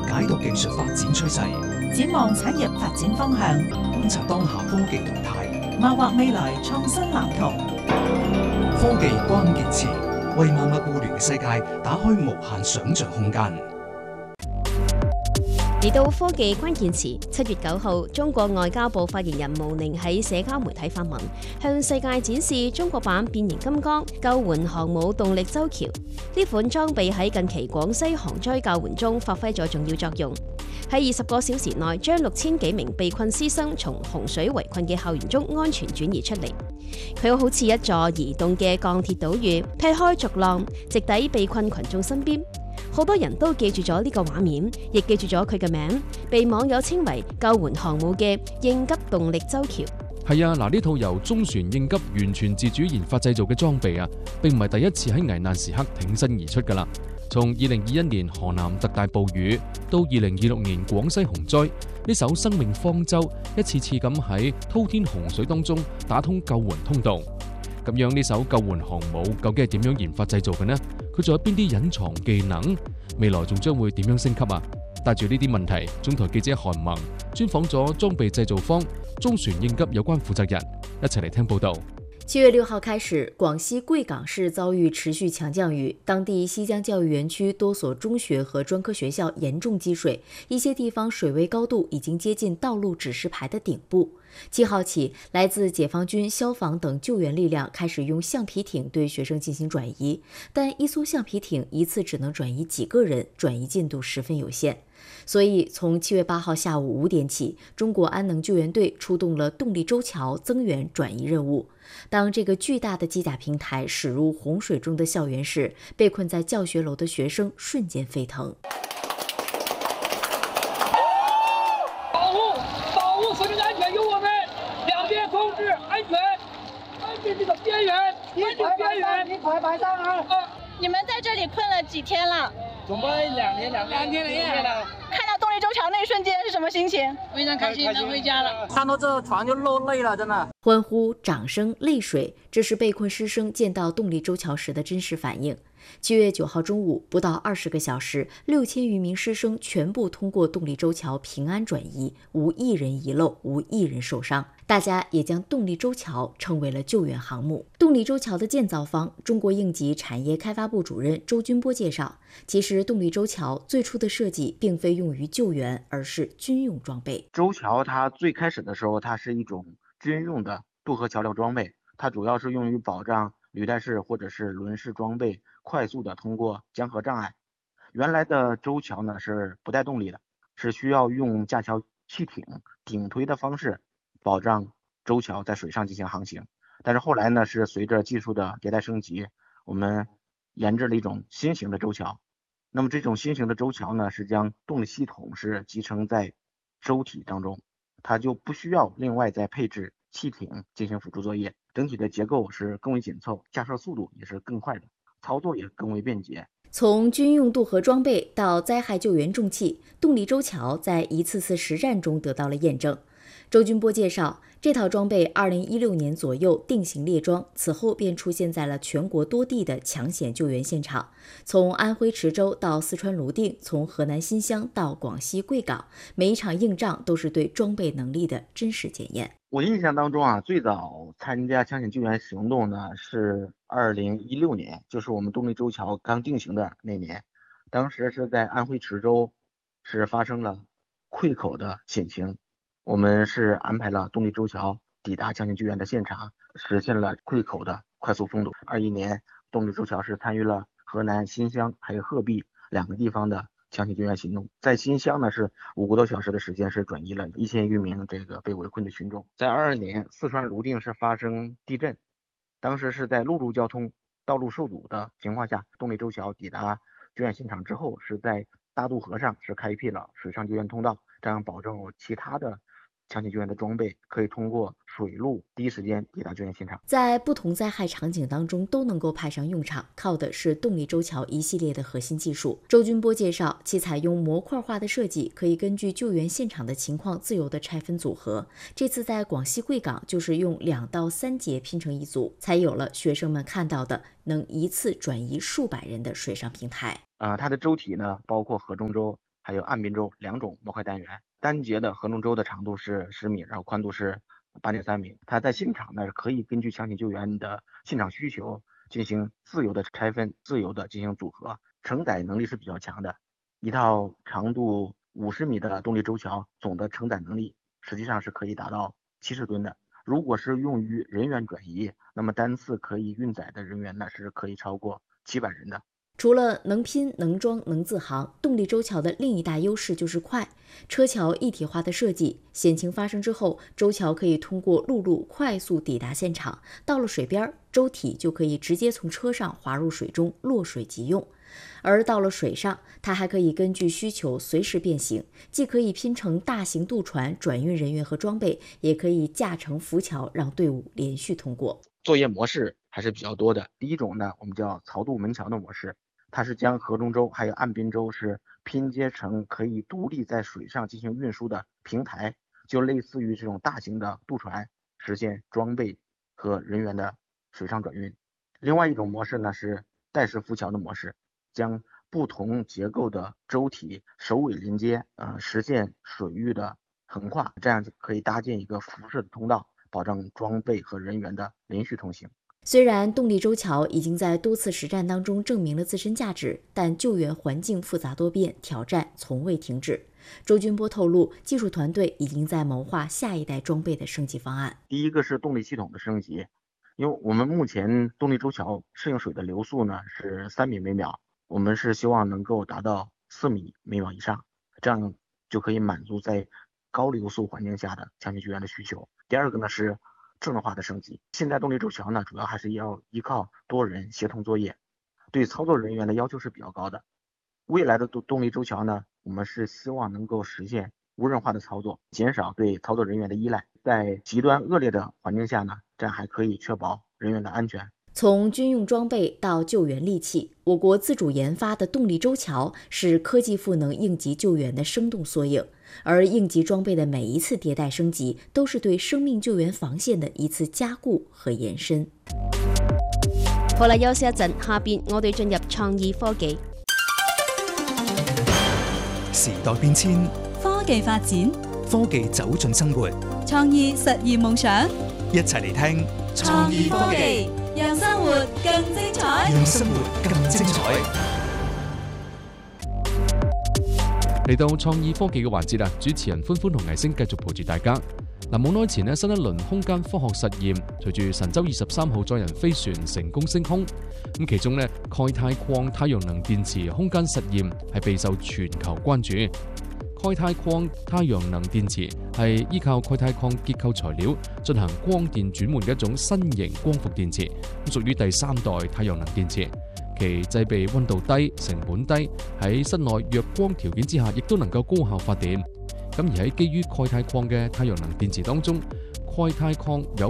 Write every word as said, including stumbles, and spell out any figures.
解讀技術發展趨勢， 展望產業發展方向， 觀察當下科技動態， 謀劃未來創新藍圖。 科技關鍵詞，為萬物互聯嘅世界打開無限想像空間。 嚟到科技關鍵詞，七月九號，中國外交部發言人毛寧喺社交媒體發文，向世界展示中國版變形金剛救援航母動力舟橋。呢款裝備喺近期廣西航災救援中發揮咗重要作用，喺二十個小時內將六千幾名被困師生從洪水圍困嘅校園中安全轉移出嚟。佢好似一座移動嘅鋼鐵島嶼，劈開逐浪，直抵被困群眾身邊。好多人都記住咗呢個畫面，亦記住咗佢嘅名，被網友稱為救援航母嘅應急動力舟橋。 係啊，嗱，呢套由中船應急完全自主研發製造嘅裝備啊，並唔係第一次喺危難時刻挺身而出㗎啦。從二零二一年河南特大暴雨到二零二六年廣西洪災，呢艘生命方舟一次次咁喺滔天洪水當中打通救援通道。咁樣呢艘救援航母究竟係點樣研發製造嘅呢？佢仲有邊啲隱藏技能？未來仲將會點樣升級啊？帶住呢啲問題，中台記者韓萌專訪咗裝備製造方中船應急有關負責人，一齊嚟聽報道。 七月六號開始，廣西貴港市遭遇持續強降雨，當地西江教育園區多所中學和專科學校嚴重積水，一些地方水位高度已經接近道路指示牌的頂部。七號起，來自解放軍、消防等救援力量開始用橡皮艇對學生進行轉移，但一艘橡皮艇一次只能轉移幾個人，轉移進度十分有限。所以，從七月八號下午五點起，中國安能救援隊出動了動力舟橋增援轉移任務。當這個巨大的機甲平台駛入洪水中的校園時，被困在教學樓的學生瞬間沸騰。 保護保護生命安全由我們兩邊控制安全，安全這個邊緣，安全邊緣，你快擺上啊！ 你們在這裡困了幾天了？ 總共兩年兩兩天兩夜了。 看到動力舟橋那一瞬間是什麼心情？ 非常開心，能回家了。看到這船就落淚了，真的。 歡呼、掌聲、淚水，這是被困師生見到動力舟橋時的真實反應。七月九號中午，不到二十個小時，六千餘名師生全部通過動力舟橋平安轉移，無一人遺漏，無一人受傷。大家也將動力舟橋稱為了救援航母。動力舟橋的建造方，中國應急產業開發部主任周軍波介紹，其實動力舟橋最初的設計並非用於救援，而是軍用裝備。 舟橋它最開始的時候，它是一種軍用的渡河橋樑裝備，它主要是用於保障履帶式或者是輪式裝備快速的通過江河障礙。原來的舟橋呢是不帶動力的，是需要用架橋汽艇頂推的方式保障舟橋在水上進行航行。但是後來呢是隨着技術的迭代升級，我們研製了一種新型的舟橋。那麼這種新型的舟橋呢是將動力系統是集成在舟體當中，它就不需要另外再配置汽艇進行輔助作業，整體的結構是更為緊湊，架設速度也是更快的，操作也更為便捷。 從軍用渡河裝備到災害救援重器，動力舟橋在一次次實戰中得到了驗證。周軍波介紹，這套裝備二零一六年左右定型列裝，此後便出現在了全國多地的搶險救援現場，從安徽池州到四川瀘定，從河南新鄉到廣西貴港，每一場硬仗都是對裝備能力的真實檢驗。 我印象當中啊，最早參加搶險救援行動呢是二零一六年，就是我們動力舟橋剛定型的那年，當時是在安徽池州，是發生了潰口的險情。我們是安排了動力舟橋抵達搶險救援的現場，實現了潰口的快速封堵。二一年，動力舟橋是參與了河南新鄉還有鶴壁兩個地方的搶險救援行動。在新鄉呢，是五個多小時的時間是轉移了一千餘名這個被圍困的群眾。在二二年，四川瀘定是發生地震，當時是在陸路交通道路受阻的情況下，動力舟橋抵達救援現場之後，是在大渡河上是開闢了水上救援通道，這樣保證其他的搶險救援的裝備可以通過水路第一時間抵達救援現場， 在不同災害場景當中都能夠派上用場，靠的是動力舟橋一系列的核心技術。周軍波介紹，其採用模塊化的設計，可以根據救援現場的情況自由的拆分組合。這次在廣西貴港就是用兩到三節拼成一組，才有了學生們看到的能一次轉移數百人的水上平台。 啊、呃，它的舟體呢，包括河中舟、 还有岸滨周两种模块单元。单节的合同周的长度是十米，然后宽度是八点三米。它在现场呢可以根据抢险救援的现场需求进行自由的拆分，自由的进行组合，承载能力是比较强的。一套长度五十米的动力轴桥，总的承载能力实际上是可以达到七十吨的。如果是用于人员转移，那么单次可以运载的人员呢是可以超过七百人的。 除了能拼、能装、能自航，动力轴桥的另一大优势就是快。车桥一体化的设计，险情发生之后，轴桥可以通过陆路快速抵达现场，到了水边，舟体就可以直接从车上滑入水中，落水即用。而到了水上，它还可以根据需求随时变形，既可以拼成大型渡船转运人员和装备，也可以架成浮桥让队伍连续通过。 作业模式还是比较多的。第一种呢，我们叫槽渡门桥的模式，它是将河中舟还有岸滨舟是拼接成可以独立在水上进行运输的平台，就类似于这种大型的渡船，实现装备和人员的水上转运。另外一种模式呢是带式浮桥的模式，将不同结构的舟体首尾连接，呃，实现水域的横跨，这样就可以搭建一个辐射的通道，保证装备和人员的连续通行。 虽然动力轴桥已经在多次实战当中证明了自身价值，但救援环境复杂多变，挑战从未停止。周军波透露，技术团队已经在谋划下一代装备的升级方案。 第一个是动力系统的升级，因为我们目前动力轴桥适应水的流速呢是三米每秒，我们是希望能够达到四米每秒以上，这样就可以满足在高流速环境下的抢险救援的需求。第二个呢是智能化的升级，现在动力轴桥呢主要还是要依靠多人协同作业，对操作人员的要求是比较高的。未来的动力轴桥呢，我们是希望能够实现无人化的操作，减少对操作人员的依赖。在极端恶劣的环境下呢，这样还可以确保人员的安全。 从军用装备到救援利器，我国自主研发的动力轴桥是科技赋能应急救援的生动缩影，而应急装备的每一次迭代升级，都是对生命救援防线的一次加固和延伸。 好啦，休息一陣，下邊我哋進入創意科技。 時代變遷， 科技發展， 科技走進生活， 創意實現夢想。 一齊嚟聽創意科技，讓生活更精彩。 讓生活更精彩。 嚟到創意科技嘅環節啊，主持人歡歡同藝星繼續陪住大家。嗱，冇耐前呢，新一輪空間科學實驗隨住神舟二十三號載人飛船成功升空，咁其中呢，鈣鈦礦太陽能電池空間實驗係備受全球關注。鈣鈦礦太陽能電池係依靠鈣鈦礦結構材料進行光電轉換嘅一種新型光伏電池，咁屬於第三代太陽能電池。其製備溫度低、成本低，喺室內弱光條件之下，亦都能夠高效發電。咁而喺基於鈣鈦礦嘅太陽能電池當中，鈣鈦礦有